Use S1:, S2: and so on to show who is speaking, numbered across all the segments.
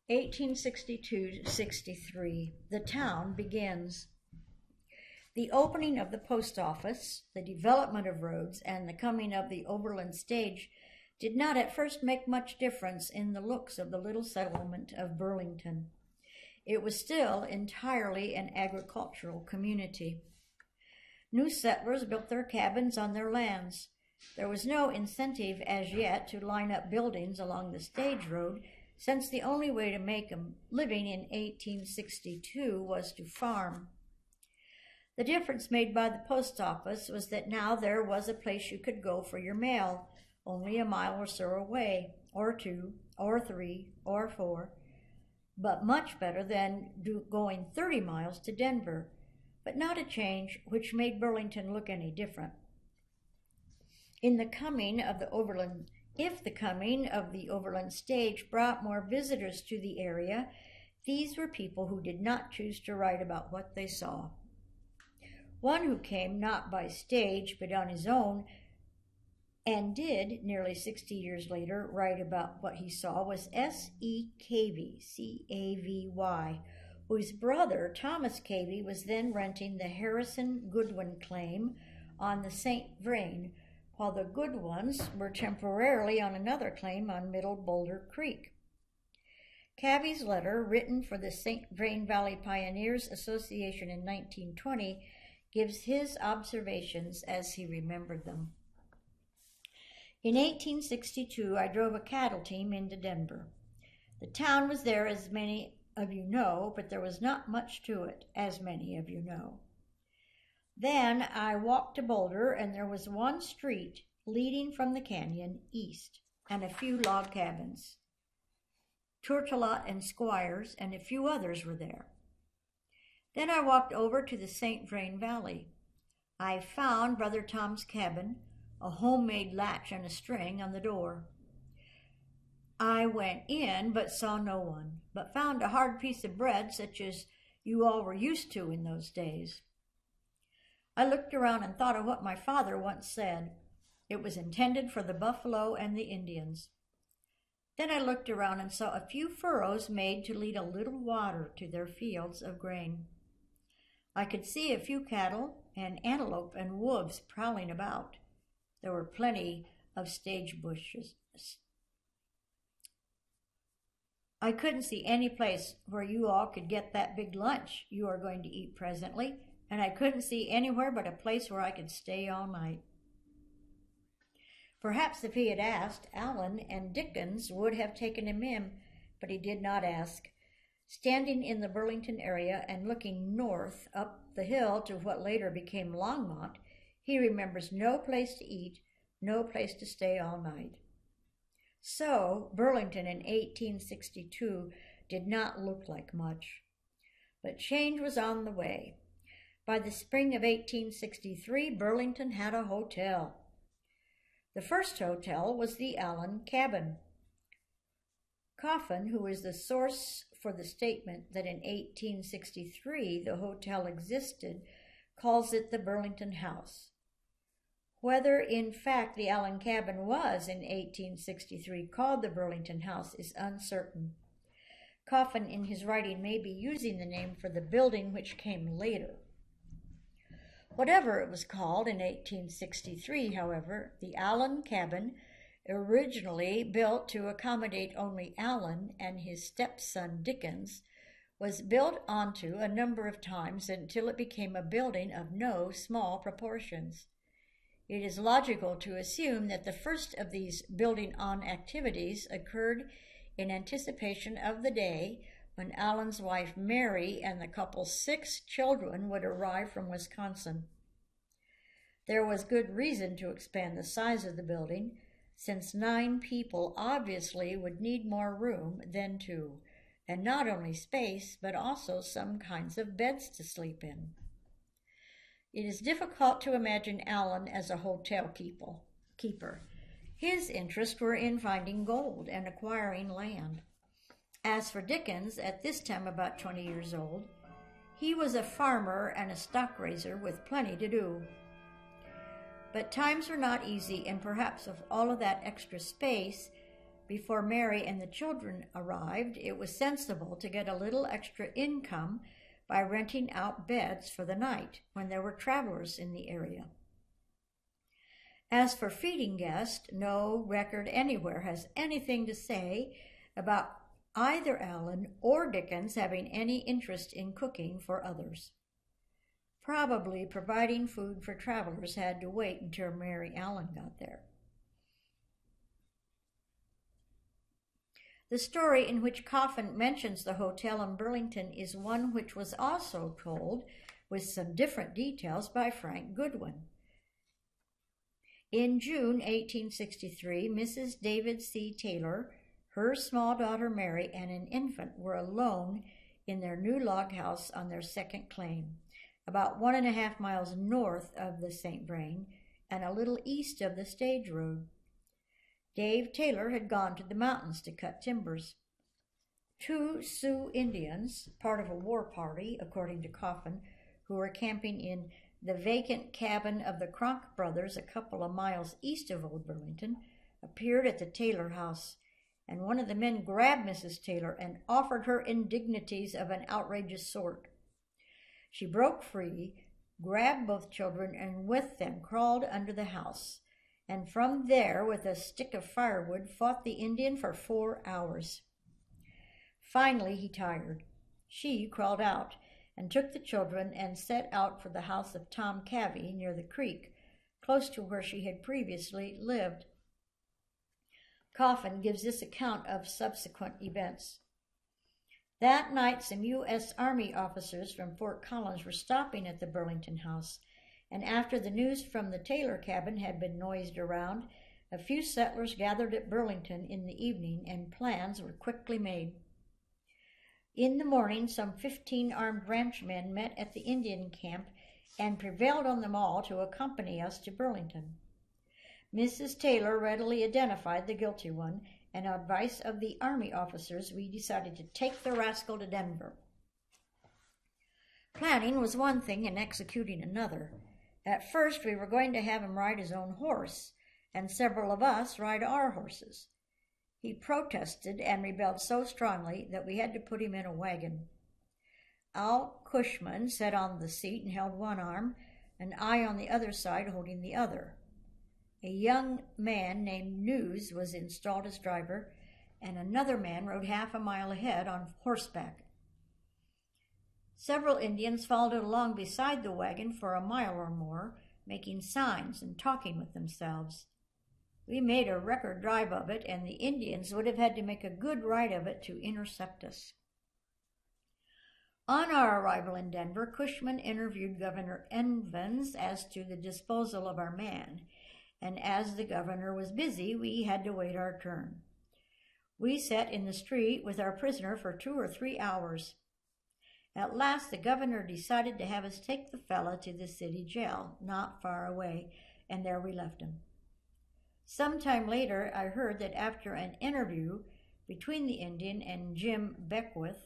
S1: 1862 to 63, the town begins. The opening of the post office, the development of roads, and the coming of the overland stage did not at first make much difference in the looks of the little settlement of Burlington. It was still entirely an agricultural community. New settlers built their cabins on their lands. There was no incentive as yet to line up buildings along the stage road, since the only way to make a living in 1862 was to farm. The difference made by the post office was that now there was a place you could go for your mail, only a mile or so away, or 2, or 3, or 4, but much better than going 30 miles to Denver, but not a change which made Burlington look any different. If the coming of the overland stage brought more visitors to the area, these were people who did not choose to write about what they saw. One who came not by stage but on his own, and did, nearly 60 years later, write about what he saw, was S.E. Cavey, C-A-V-Y, whose brother, Thomas Cavey, was then renting the Harrison Goodwin claim on the St. Vrain, while the Goodwins were temporarily on another claim on Middle Boulder Creek. Cavey's letter, written for the St. Vrain Valley Pioneers Association in 1920, gives his observations as he remembered them. In 1862, I drove a cattle team into Denver. The town was there, as many of you know, but there was not much to it, as many of you know. Then I walked to Boulder, and there was one street leading from the canyon east, and a few log cabins. Tourtellotte and Squires and a few others were there. Then I walked over to the St. Vrain Valley. I found Brother Tom's cabin, a homemade latch and a string on the door. I went in but saw no one, but found a hard piece of bread such as you all were used to in those days. I looked around and thought of what my father once said. It was intended for the buffalo and the Indians. Then I looked around and saw a few furrows made to lead a little water to their fields of grain. I could see a few cattle and antelope and wolves prowling about. There were plenty of sage bushes. I couldn't see any place where you all could get that big lunch you are going to eat presently, and I couldn't see anywhere but a place where I could stay all night. Perhaps if he had asked, Allen and Dickens would have taken him in, but he did not ask. Standing in the Burlington area and looking north up the hill to what later became Longmont, he remembers no place to eat, no place to stay all night. So, Burlington in 1862 did not look like much. But change was on the way. By the spring of 1863, Burlington had a hotel. The first hotel was the Allen Cabin. Coffin, who is the source for the statement that in 1863 the hotel existed, calls it the Burlington House. Whether, in fact, the Allen Cabin was in 1863 called the Burlington House is uncertain. Coffin, in his writing, may be using the name for the building which came later. Whatever it was called in 1863, however, the Allen Cabin, originally built to accommodate only Allen and his stepson Dickens, was built onto a number of times until it became a building of no small proportions. It is logical to assume that the first of these building-on activities occurred in anticipation of the day when Allen's wife Mary and the couple's 6 children would arrive from Wisconsin. There was good reason to expand the size of the building, since 9 people obviously would need more room than 2, and not only space, but also some kinds of beds to sleep in. It is difficult to imagine Allen as a hotel keeper. His interests were in finding gold and acquiring land. As for Dickens, at this time about 20 years old, he was a farmer and a stock raiser with plenty to do. But times were not easy, and perhaps of all of that extra space, before Mary and the children arrived, it was sensible to get a little extra income by renting out beds for the night when there were travelers in the area. As for feeding guests, no record anywhere has anything to say about either Allen or Dickens having any interest in cooking for others. Probably providing food for travelers had to wait until Mary Allen got there. The story in which Coffin mentions the hotel in Burlington is one which was also told with some different details by Frank Goodwin. In June 1863, Mrs. David C. Taylor, her small daughter Mary, and an infant were alone in their new log house on their second claim, about 1.5 miles north of the St. Vrain and a little east of the stage road. Dave Taylor had gone to the mountains to cut timbers. 2 Sioux Indians, part of a war party, according to Coffin, who were camping in the vacant cabin of the Cronk brothers a couple of miles east of Old Burlington, appeared at the Taylor house, and one of the men grabbed Mrs. Taylor and offered her indignities of an outrageous sort. She broke free, grabbed both children, and with them crawled under the house, and from there, with a stick of firewood, fought the Indian for 4 hours. Finally, he tired. She crawled out and took the children and set out for the house of Tom Cavey near the creek, close to where she had previously lived. Coffin gives this account of subsequent events. That night, some U.S. Army officers from Fort Collins were stopping at the Burlington house, and after the news from the Taylor cabin had been noised around, a few settlers gathered at Burlington in the evening, and plans were quickly made. In the morning, some 15 armed ranchmen met at the Indian camp and prevailed on them all to accompany us to Burlington. Mrs. Taylor readily identified the guilty one, and on advice of the Army officers, we decided to take the rascal to Denver. Planning was one thing and executing another. At first, we were going to have him ride his own horse, and several of us ride our horses. He protested and rebelled so strongly that we had to put him in a wagon. Al Cushman sat on the seat and held one arm, and I on the other side holding the other. A young man named News was installed as driver, and another man rode 1/2 mile ahead on horseback. Several Indians followed along beside the wagon for 1 mile or more, making signs and talking with themselves. We made a record drive of it, and the Indians would have had to make a good ride of it to intercept us. On our arrival in Denver, Cushman interviewed Governor Evans as to the disposal of our man, and as the governor was busy, we had to wait our turn. We sat in the street with our prisoner for 2 or 3 hours. At last, the governor decided to have us take the fella to the city jail, not far away, and there we left him. Some time later, I heard that after an interview between the Indian and Jim Beckworth,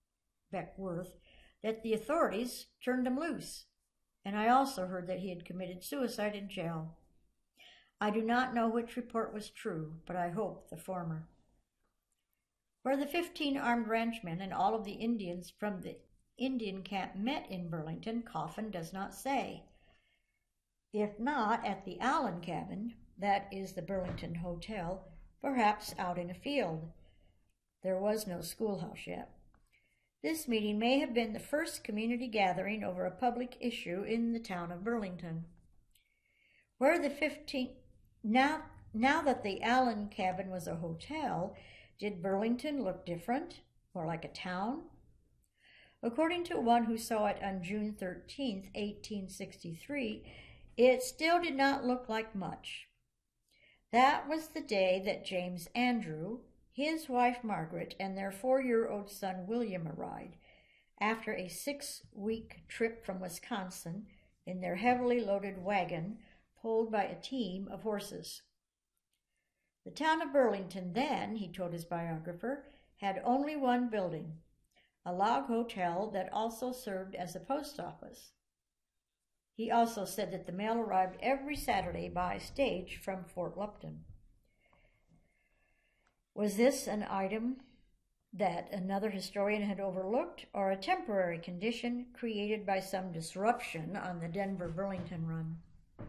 S1: that the authorities turned him loose, and I also heard that he had committed suicide in jail. I do not know which report was true, but I hope the former. Where the 15 armed ranchmen and all of the Indians from the Indian camp met in Burlington, Coffin does not say. If not at the Allen cabin, that is the Burlington Hotel, perhaps out in a field. There was no schoolhouse yet. This meeting may have been the first community gathering over a public issue in the town of Burlington. Where the 15 now that the Allen cabin was a hotel, did Burlington look different, or like a town? According to one who saw it on June 13, 1863, it still did not look like much. That was the day that James Andrew, his wife Margaret, and their 4-year-old son William arrived, after a 6-week trip from Wisconsin in their heavily loaded wagon pulled by a team of horses. The town of Burlington then, he told his biographer, had only one building, a log hotel that also served as a post office. He also said that the mail arrived every Saturday by stage from Fort Lupton. Was this an item that another historian had overlooked, or a temporary condition created by some disruption on the Denver-Burlington run?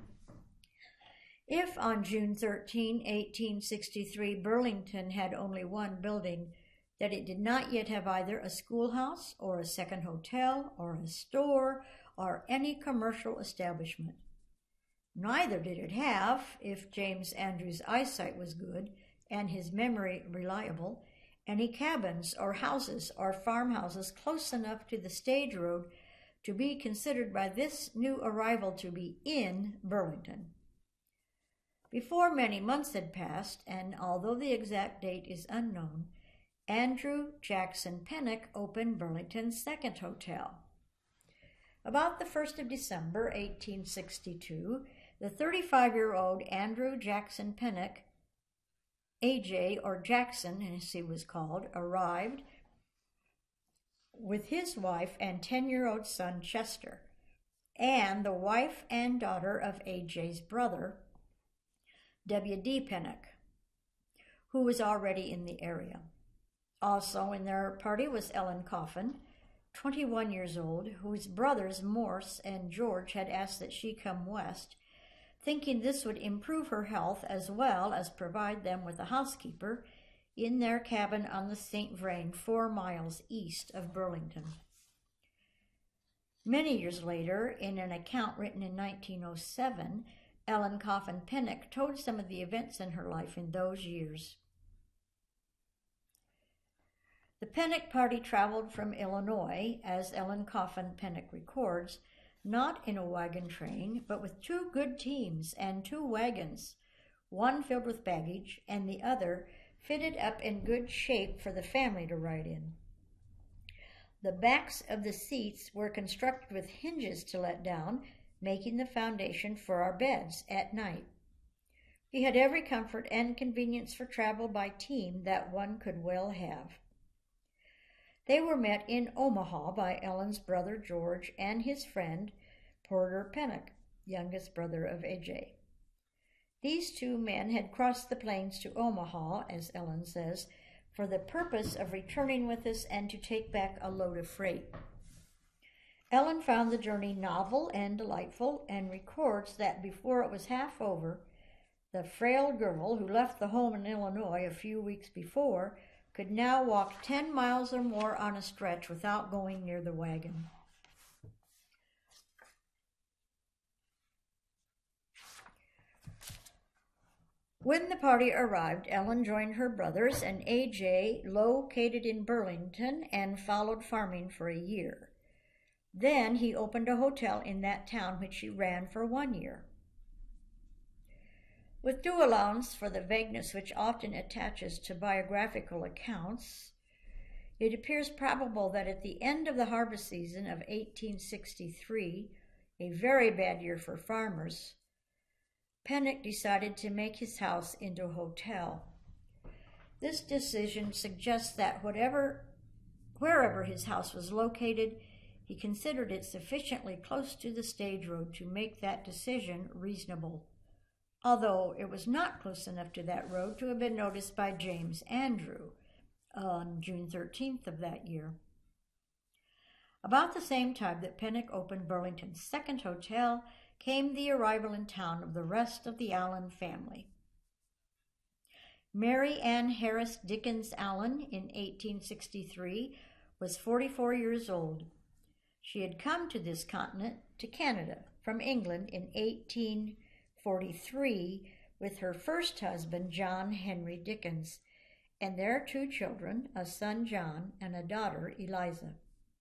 S1: If on June 13, 1863, Burlington had only one building, that it did not yet have either a schoolhouse or a second hotel or a store or any commercial establishment. Neither did it have, if James Andrews' eyesight was good and his memory reliable, any cabins or houses or farmhouses close enough to the stage road to be considered by this new arrival to be in Burlington. Before many months had passed, and although the exact date is unknown, Andrew Jackson Pennock opened Burlington's second hotel. About the 1st of December, 1862, the 35-year-old Andrew Jackson Pennock, A.J. or Jackson as he was called, arrived with his wife and 10-year-old son Chester, and the wife and daughter of A.J.'s brother, W.D. Pennock, who was already in the area. Also in their party was Ellen Coffin, 21 years old, whose brothers Morse and George had asked that she come west, thinking this would improve her health as well as provide them with a housekeeper in their cabin on the St. Vrain, 4 miles east of Burlington. Many years later, in an account written in 1907, Ellen Coffin Pennock told some of the events in her life in those years. The Pennock party traveled from Illinois, as Ellen Coffin Pennock records, not in a wagon train, but with 2 good teams and 2 wagons, one filled with baggage and the other fitted up in good shape for the family to ride in. The backs of the seats were constructed with hinges to let down, making the foundation for our beds at night. We had every comfort and convenience for travel by team that one could well have. They were met in Omaha by Ellen's brother George and his friend Porter Pennock, youngest brother of A.J. These 2 men had crossed the plains to Omaha, as Ellen says, for the purpose of returning with us and to take back a load of freight. Ellen found the journey novel and delightful, and records that before it was half over, the frail girl who left the home in Illinois a few weeks before could now walk 10 miles or more on a stretch without going near the wagon. When the party arrived, Ellen joined her brothers and A.J. located in Burlington and followed farming for a year. Then he opened a hotel in that town, which he ran for 1 year. With due allowance for the vagueness which often attaches to biographical accounts, it appears probable that at the end of the harvest season of 1863, a very bad year for farmers, Pennock decided to make his house into a hotel. This decision suggests that wherever his house was located, he considered it sufficiently close to the stage road to make that decision reasonable, although it was not close enough to that road to have been noticed by James Andrew on June 13th of that year. About the same time that Pennock opened Burlington's second hotel came the arrival in town of the rest of the Allen family. Mary Ann Harris Dickens Allen in 1863 was 44 years old. She had come to this continent, to Canada, from England in 1843 with her first husband, John Henry Dickens, and their 2 children, a son John and a daughter Eliza.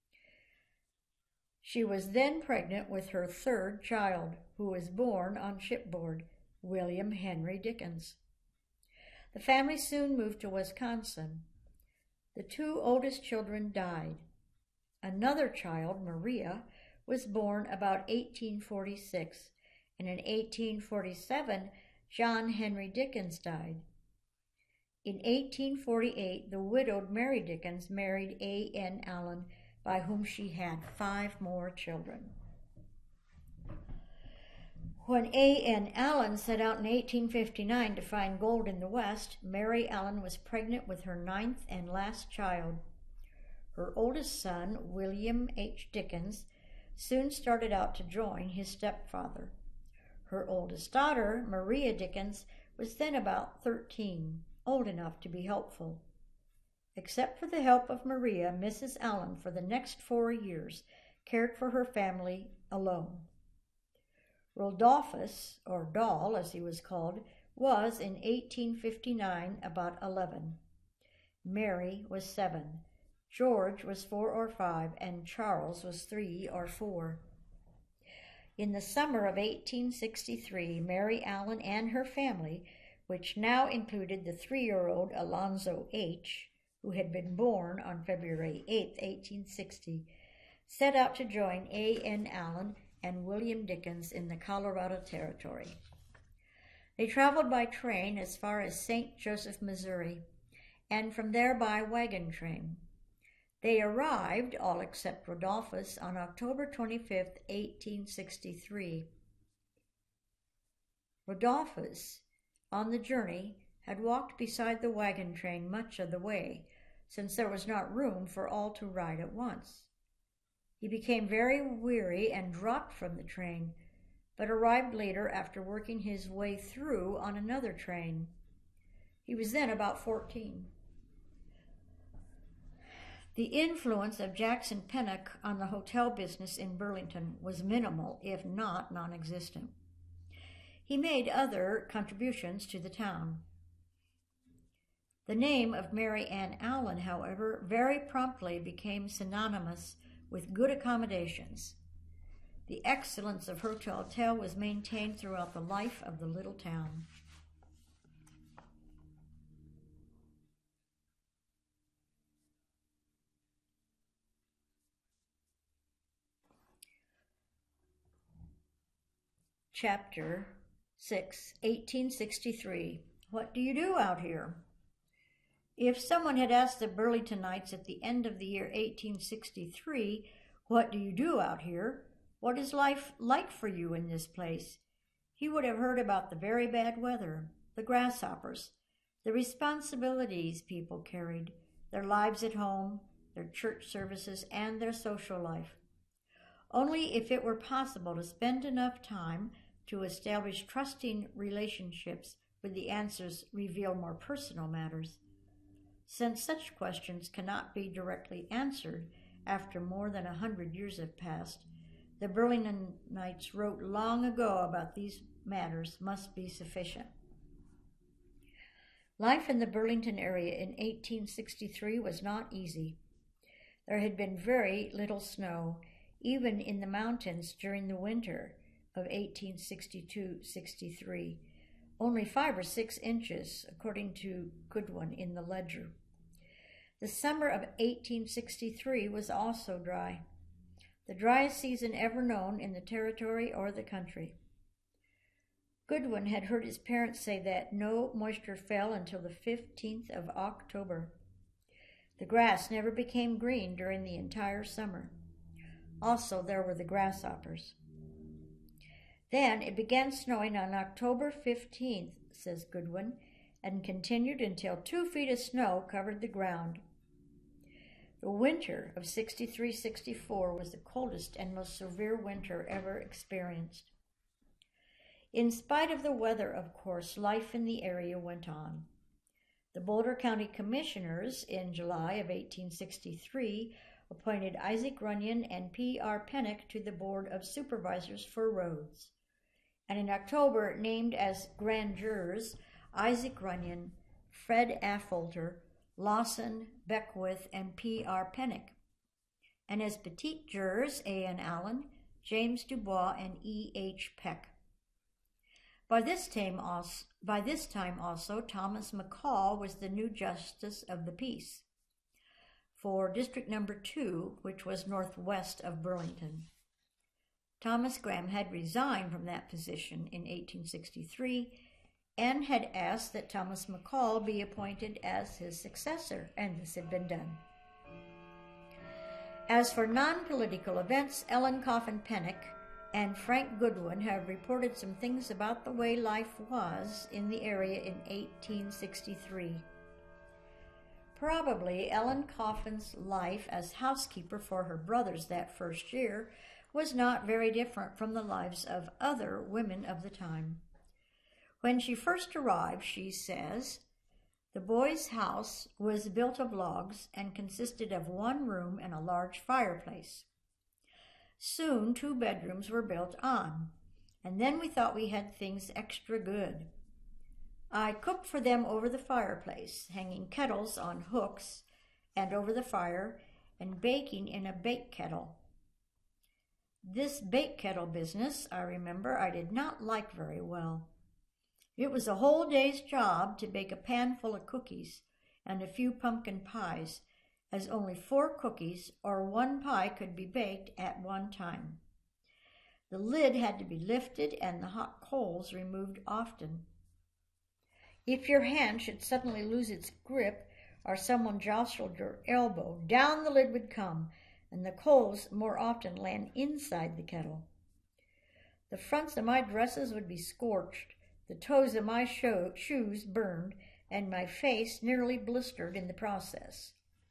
S1: She was then pregnant with her 3rd child, who was born on shipboard, William Henry Dickens. The family soon moved to Wisconsin. The 2 oldest children died. Another child, Maria, was born about 1846, and in 1847, John Henry Dickens died. In 1848, the widowed Mary Dickens married A.N. Allen, by whom she had 5 more children. When A.N. Allen set out in 1859 to find gold in the West, Mary Allen was pregnant with her 9th and last child. Her oldest son, William H. Dickens, soon started out to join his stepfather. Her oldest daughter, Maria Dickens, was then about 13, old enough to be helpful. Except for the help of Maria, Mrs. Allen, for the next 4 years, cared for her family alone. Rodolphus, or Doll as he was called, was in 1859 about 11. Mary was 7. George was 4 or 5, and Charles was 3 or 4. In the summer of 1863, Mary Allen and her family, which now included the 3-year-old Alonzo H., who had been born on February 8, 1860, set out to join A.N. Allen and William Dickens in the Colorado Territory. They traveled by train as far as St. Joseph, Missouri, and from there by wagon train. They arrived, all except Rodolphus, on October 25, 1863. Rodolphus, on the journey, had walked beside the wagon train much of the way, since there was not room for all to ride at once. He became very weary and dropped from the train, but arrived later after working his way through on another train. He was then about 14. The influence of Jackson Pennock on the hotel business in Burlington was minimal, if not non-existent. He made other contributions to the town. The name of Mary Ann Allen, however, very promptly became synonymous with good accommodations. The excellence of her hotel was maintained throughout the life of the little town. Chapter 6, 1863. What do you do out here? If someone had asked the Burlingtonites at the end of the year 1863, what do you do out here? What is life like for you in this place? He would have heard about the very bad weather, the grasshoppers, the responsibilities people carried, their lives at home, their church services, and their social life. Only if it were possible to spend enough time to establish trusting relationships would the answers reveal more personal matters. Since such questions cannot be directly answered after more than 100 years have passed, the Burlingtonites wrote long ago about these matters must be sufficient. Life in the Burlington area in 1863 was not easy. There had been very little snow, even in the mountains during the winter of 1862-63, only 5 or 6 inches, according to Goodwin in the Ledger. The summer of 1863 was also dry, the driest season ever known in the territory or the country. Goodwin had heard his parents say that no moisture fell until the 15th of October. The grass never became green during the entire summer. Also, there were the grasshoppers. Then it began snowing on October 15th, says Goodwin, and continued until 2 feet of snow covered the ground. The winter of 63-64 was the coldest and most severe winter ever experienced. In spite of the weather, of course, life in the area went on. The Boulder County Commissioners in July of 1863 appointed Isaac Runyon and P.R. Pennock to the Board of Supervisors for Roads, and in October named as grand jurors Isaac Runyon, Fred Affolter, Lawson, Beckwith, and P.R. Pennock, and as petit jurors A.N. Allen, James Dubois, and E.H. Peck. By this time also, Thomas McCall was the new Justice of the Peace for District Number 2, which was northwest of Burlington. Thomas Graham had resigned from that position in 1863 and had asked that Thomas McCall be appointed as his successor, and this had been done. As for non-political events, Ellen Coffin Pennock, and Frank Goodwin have reported some things about the way life was in the area in 1863. Probably Ellen Coffin's life as housekeeper for her brothers that first year was not very different from the lives of other women of the time. When she first arrived, she says, the boys' house was built of logs and consisted of one room and a large fireplace. Soon 2 bedrooms were built on, and then we thought we had things extra good. I cooked for them over the fireplace, hanging kettles on hooks and over the fire, and baking in a bake kettle. This bake kettle business, I remember, I did not like very well. It was a whole day's job to bake a pan full of cookies and a few pumpkin pies, as only 4 cookies or 1 pie could be baked at one time. The lid had to be lifted and the hot coals removed often. If your hand should suddenly lose its grip or someone jostled your elbow, down the lid would come, and the coals more often land inside the kettle. The fronts of my dresses would be scorched, the toes of my shoes burned, and my face nearly blistered in the process.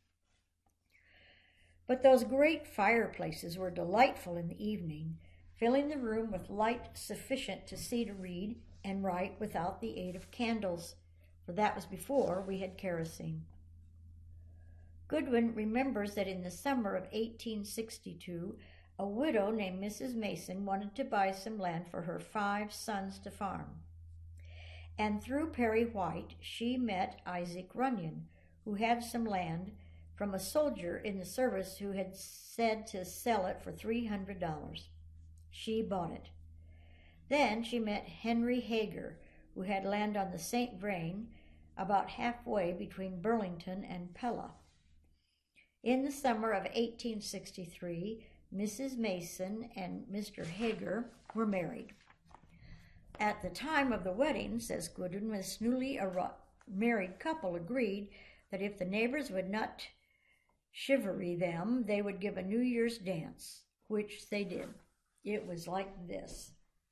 S1: But those great fireplaces were delightful in the evening, filling the room with light sufficient to see to read and write without the aid of candles, for that was before we had kerosene. Goodwin remembers that in the summer of 1862, a widow named Mrs. Mason wanted to buy some land for her 5 sons to farm. And through Perry White, she met Isaac Runyon, who had some land from a soldier in the service who had said to sell it for $300. She bought it. Then she met Henry Hager, who had land on the St. Vrain, about halfway between Burlington and Pella. In the summer of 1863, Mrs. Mason and Mr. Hager were married. At the time of the wedding, says Goodwin, this newly married couple agreed that if the neighbors would not chivalry them, they would give a New Year's dance, which they did. It was like this.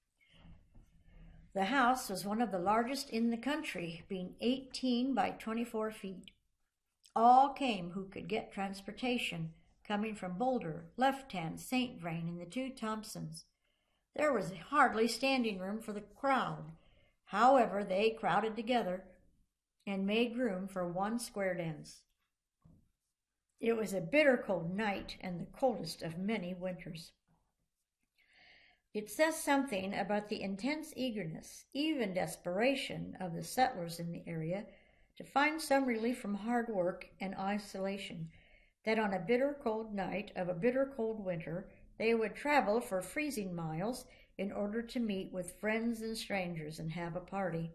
S1: The house was one of the largest in the country, being 18 by 24 feet. All came who could get transportation, coming from Boulder, Left Hand, St. Vrain, and the 2 Thompsons. There was hardly standing room for the crowd. However, they crowded together and made room for 1 square dance. It was a bitter cold night and the coldest of many winters. It says something about the intense eagerness, even desperation, of the settlers in the area to find some relief from hard work and isolation, that on a bitter cold night of a bitter cold winter, they would travel for freezing miles in order to meet with friends and strangers and have a party.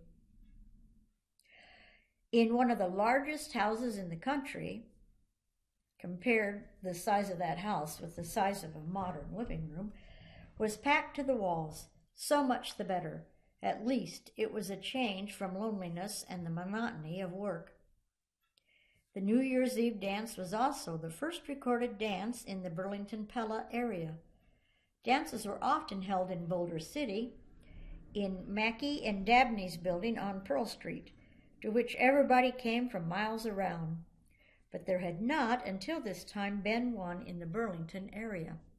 S1: In one of the largest houses in the country, compared the size of that house with the size of a modern living room, was packed to the walls. So much the better. At least it was a change from loneliness and the monotony of work. The New Year's Eve dance was also the first recorded dance in the Burlington-Pella area. Dances were often held in Boulder City, in Mackey and Dabney's building on Pearl Street, to which everybody came from miles around. But there had not, until this time, been one in the Burlington area.